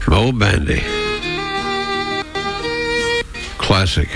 Old Bandy. Classic.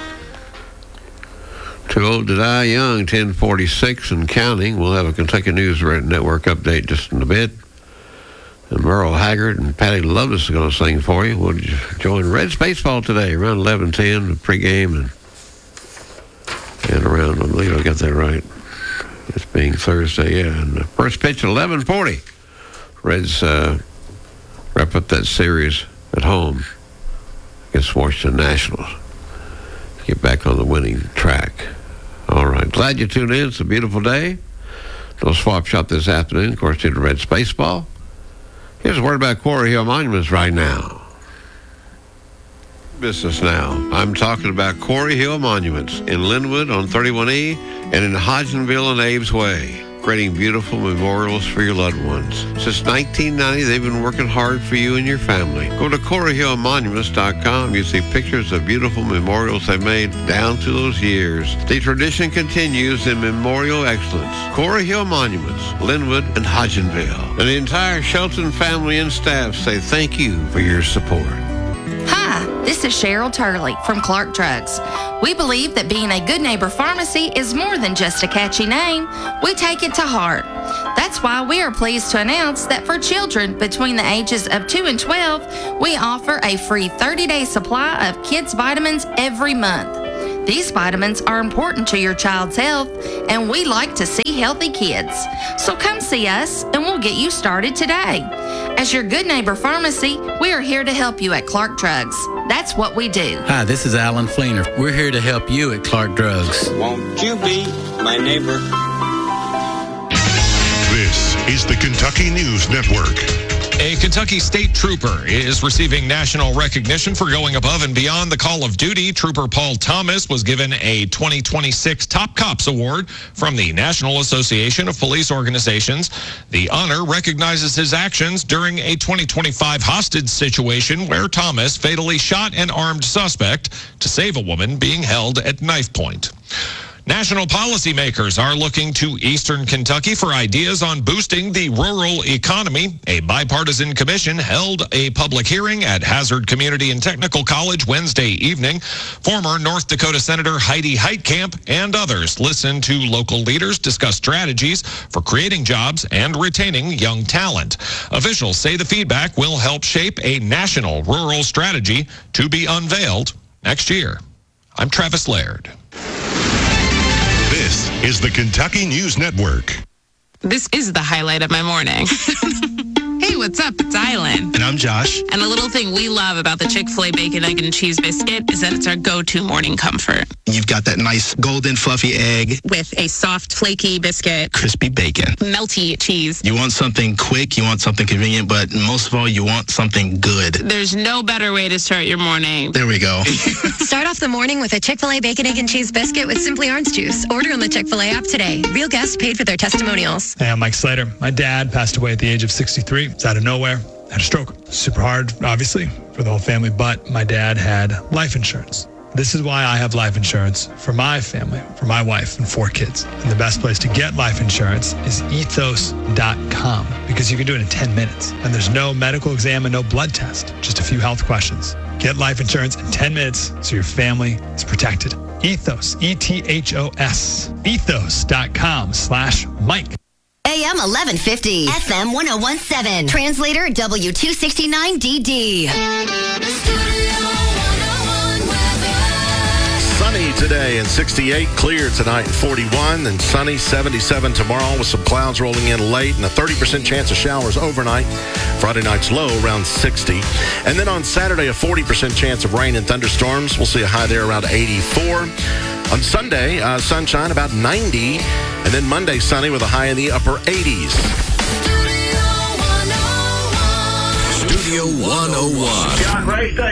Too Old to Die Young, 1046 and counting. We'll have a Kentucky News Network update just in a bit. And Merle Haggard and Patty Loveless are going to sing for you. We'll join Reds baseball today around 11:10, the pregame, and around, I believe I got that right. It's being Thursday, yeah. And the first pitch at 11:40. Reds wrap up that series at home against Washington Nationals. Get back on the winning track. All right. Glad you tuned in. It's a beautiful day. No swap shop this afternoon. Of course, did Reds baseball. Here's a word about Quarry Hill Monuments right now. Business now. I'm talking about Quarry Hill Monuments in Linwood on 31E and in Hodgenville on Abe's Way, creating beautiful memorials for your loved ones. Since 1990, they've been working hard for you and your family. Go to QuarryHillMonuments.com. You see pictures of beautiful memorials they've made down through those years. The tradition continues in memorial excellence. Quarry Hill Monuments, Linwood and Hodgenville. And the entire Shelton family and staff say thank you for your support. Hi, this is Cheryl Turley from Clark Drugs. We believe that being a Good Neighbor Pharmacy is more than just a catchy name. We take it to heart. That's why we are pleased to announce that for children between the ages of 2 and 12, we offer a free 30-day supply of kids' vitamins every month. These vitamins are important to your child's health, and we like to see healthy kids. So come see us, and we'll get you started today. As your Good Neighbor Pharmacy, we are here to help you at Clark Drugs. That's what we do. Hi, this is Alan Fleener. We're here to help you at Clark Drugs. Won't you be my neighbor? This is the Kentucky News Network. A Kentucky state trooper is receiving national recognition for going above and beyond the call of duty. Trooper Paul Thomas was given a 2026 Top Cops Award from the National Association of Police Organizations. The honor recognizes his actions during a 2025 hostage situation where Thomas fatally shot an armed suspect to save a woman being held at knife point. National policymakers are looking to Eastern Kentucky for ideas on boosting the rural economy. A bipartisan commission held a public hearing at Hazard Community and Technical College Wednesday evening. Former North Dakota Senator Heidi Heitkamp and others listened to local leaders discuss strategies for creating jobs and retaining young talent. Officials say the feedback will help shape a national rural strategy to be unveiled next year. I'm Travis Laird. This is the Kentucky News Network. This is the highlight of my morning. Hey, what's up? It's Island. And I'm Josh. And a little thing we love about the Chick-fil-A Bacon, Egg, and Cheese Biscuit is that it's our go-to morning comfort. You've got that nice golden fluffy egg. With a soft, flaky biscuit. Crispy bacon. Melty cheese. You want something quick, you want something convenient, but most of all, you want something good. There's no better way to start your morning. There we go. Start off the morning with a Chick-fil-A Bacon, Egg, and Cheese Biscuit with Simply Orange Juice. Order on the Chick-fil-A app today. Real guests paid for their testimonials. Hey, I'm Mike Slater. My dad passed away at the age of 63. It's out of nowhere. Had a stroke. Super hard, obviously, for the whole family, but my dad had life insurance. This is why I have life insurance for my family, for my wife and 4 kids. And the best place to get life insurance is ethos.com because you can do it in 10 minutes. And there's no medical exam and no blood test, just a few health questions. Get life insurance in 10 minutes so your family is protected. Ethos, E-T-H-O-S, ethos.com/Mike. AM 1150, FM 1017, translator W269DD. Sunny today and 68, clear tonight and 41, and sunny 77 tomorrow with some clouds rolling in late and a 30% chance of showers overnight. Friday night's low around 60. And then on Saturday, a 40% chance of rain and thunderstorms. We'll see a high there around 84. On Sunday, sunshine about 90. And then Monday, sunny with a high in the upper 80s. Studio 101. John Ray,